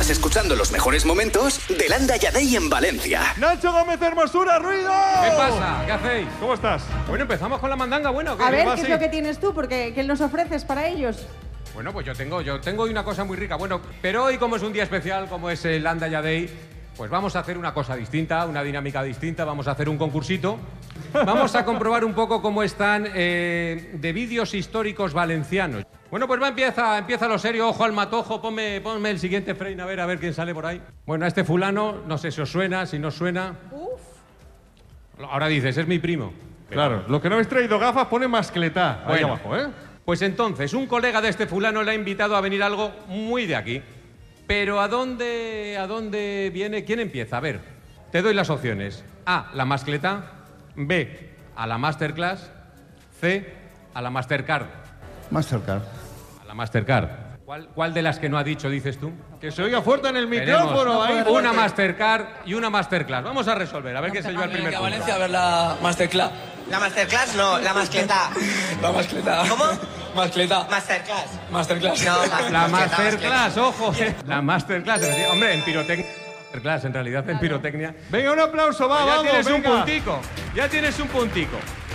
Estás escuchando los mejores momentos de Landa Yadei en Valencia. ¡Nacho Gómez Hermosura, ruido! ¿Qué pasa? ¿Qué hacéis? ¿Cómo estás? Bueno, empezamos con la mandanga, bueno. A ver, ¿qué es lo que tienes tú? Porque ¿qué nos ofreces para ellos? Bueno, pues yo tengo una cosa muy rica. Bueno, pero hoy, como es un día especial, como es el Landa Yadei, pues vamos a hacer una cosa distinta, una dinámica distinta. Vamos a hacer un concursito. Vamos a comprobar un poco cómo están de vídeos históricos valencianos. Bueno, pues empieza lo serio. Ojo al matojo. Ponme el siguiente frame, a ver quién sale por ahí. Bueno, a este fulano, no sé si os suena, si no os suena. Uf. Ahora dices, es mi primo. Claro, lo que no habéis traído gafas pone mascletá ahí Bueno. abajo, ¿eh? Pues entonces, un colega de este fulano le ha invitado a venir algo muy de aquí. Pero ¿a dónde viene? ¿Quién empieza? A ver, te doy las opciones. A, la mascleta. B, a la masterclass. C, a la Mastercard. Mastercard. A la Mastercard. ¿Cuál de las que no ha dicho dices tú? Que se oiga fuerte en el Tenemos micrófono. Ahí, una fuerte. Mastercard y una Masterclass. Vamos a resolver, a ver quién se lleva el primer a punto. Valencia a ver la Masterclass. La Masterclass no, la mascleta. La Mascleta. ¿Cómo? Mascleta. Masterclass. Masterclass. No, La Masterclass, ojo. La Masterclass, hombre, en pirotecnia. Masterclass, en realidad, en pirotecnia. Venga, un aplauso, va, Ya vamos, tienes venga. un puntico, ya tienes un puntico.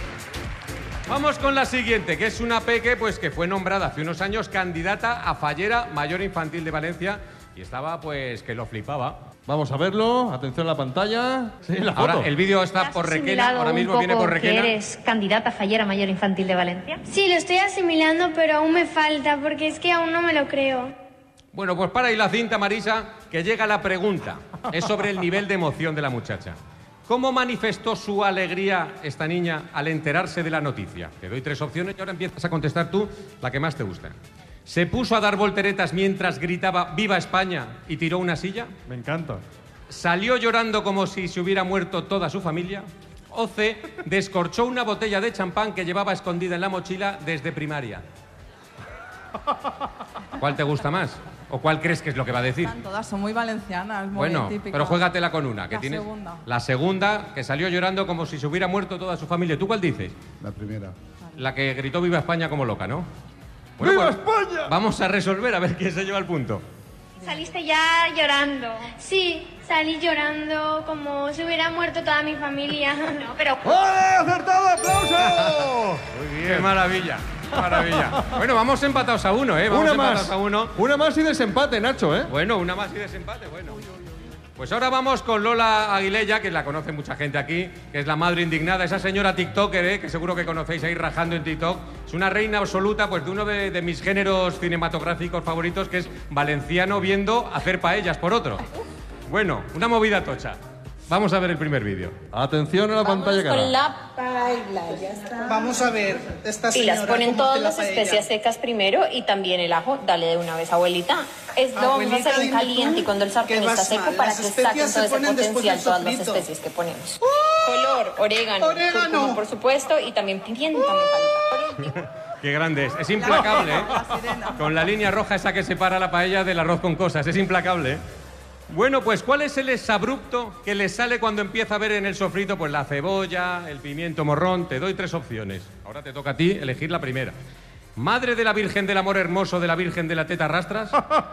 Vamos con la siguiente, que es una peque pues, que fue nombrada hace unos años candidata a fallera mayor infantil de Valencia y estaba pues que lo flipaba. Vamos a verlo, atención a la pantalla. Sí, la foto. Ahora el vídeo está por Requena, ahora mismo viene por Requena. ¿Que eres candidata a fallera mayor infantil de Valencia? Sí, lo estoy asimilando, pero aún me falta, porque es que aún no me lo creo. Bueno, pues para ahí la cinta, Marisa, que llega la pregunta. Es sobre el nivel de emoción de la muchacha. ¿Cómo manifestó su alegría esta niña al enterarse de la noticia? Te doy 3 opciones y ahora empiezas a contestar tú la que más te gusta. ¿Se puso a dar volteretas mientras gritaba ¡Viva España! y tiró una silla? Me encanta. ¿Salió llorando como si se hubiera muerto toda su familia? ¿O C, descorchó una botella de champán que llevaba escondida en la mochila desde primaria? ¿Cuál te gusta más? ¿O cuál crees que es lo que va a decir? Todas son muy valencianas, muy Bueno, típicas. pero juégatela con una. Que La tienes segunda. La segunda, que salió llorando como si se hubiera muerto toda su familia. ¿Tú cuál dices? La primera. La que gritó Viva España como loca, ¿no? ¡Viva pues, España! Vamos a resolver a ver quién se lleva el punto. ¿Saliste ya llorando? Sí, salí llorando como si hubiera muerto toda mi familia. No, pero... ¡Vale! ¡Acertado! ¡Aplauso! Muy ¡Qué bien. maravilla! ¡Qué maravilla! Bueno, vamos empatados a 1, ¿eh? Vamos Una empatados más. a 1. Una más y desempate, Nacho, ¿eh? Bueno, una más y desempate, bueno. Pues ahora vamos con Lola Aguilella, que la conoce mucha gente aquí, que es la madre indignada, esa señora tiktoker, que seguro que conocéis ahí rajando en TikTok. Es una reina absoluta pues, de uno de mis géneros cinematográficos favoritos, que es valenciano viendo hacer paellas por otro. Bueno, una movida tocha. Vamos a ver el primer vídeo. Atención a la pantalla, cara. Con la Paella, ya está. Vamos a ver, esta y señora. las ponen ¿cómo todas hace la las paella? especias secas primero y también el ajo. Dale de una vez, abuelita. Lo vamos a Abuelita, hacer en dime caliente tú, y cuando el sartén ¿qué está vas seco mal? para Las que saquen especias se todo ese ponen después potencial del todas las sofrito. especies que ponemos. Color, orégano, Orégano. cúrcuma, por supuesto, y también pimienta me falta. Por último, Qué grande es implacable, ¿eh? Con la línea roja esa que separa la paella del arroz con cosas, es implacable, ¿eh? Bueno, pues ¿cuál es el exabrupto que le sale cuando empieza a ver en el sofrito pues la cebolla, el pimiento morrón? Te doy 3 opciones. Ahora te toca a ti elegir la primera. ¿Madre de la Virgen del Amor Hermoso de la Virgen de la Teta Rastras?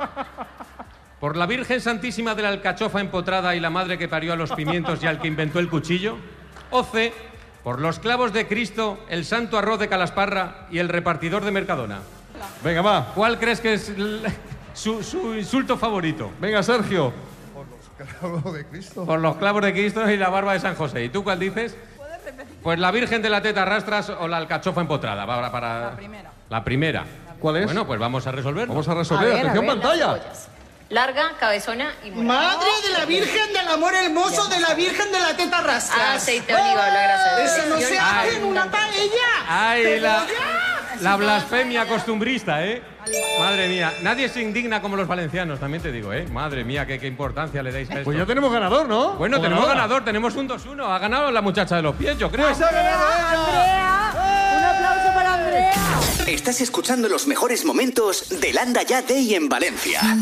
¿Por la Virgen Santísima de la Alcachofa Empotrada y la madre que parió a los pimientos y al que inventó el cuchillo? ¿O C, por los clavos de Cristo, el santo arroz de Calasparra y el repartidor de Mercadona? Venga, va. ¿Cuál crees que es su insulto favorito? Venga, Sergio. Claro, de Cristo. Por los clavos de Cristo y la barba de San José. ¿Y tú cuál dices? Pues la Virgen de la Teta Rastras o la Alcachofa Empotrada. Para... La primera. La primera. ¿Cuál es? Bueno, pues vamos a resolverlo. Vamos a resolver. A ver, Atención, a ver, pantalla. cebollas. Larga, cabezona y morada. Madre de la Virgen del Amor Hermoso de la Virgen de la Teta Rastras. Aceite de oliva, la grasa de Eso no se hace en una paella. ¡Ay, la blasfemia costumbrista, eh! Madre mía, nadie se indigna como los valencianos, también te digo, eh. Madre mía, qué importancia le dais a esto. Pues ya tenemos ganador, ¿no? Bueno, ¿O tenemos ganadora? ganador, tenemos un 2-1. Ha ganado la muchacha de los pies, yo creo. Pues ha ganado ella. ¡Andrea! ¡Un aplauso para Andrea! Estás escuchando los mejores momentos de Landa Yadei en Valencia.